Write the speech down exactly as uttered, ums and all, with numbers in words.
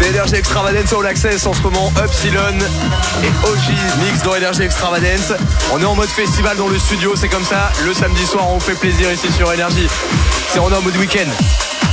Energy Extravagance All Access en ce moment, Upsilon et O G mix dans Energy Extravagance. On est en mode festival dans le studio, c'est comme ça. Le samedi soir, on vous fait plaisir ici sur Energy. C'est on est en mode week-end.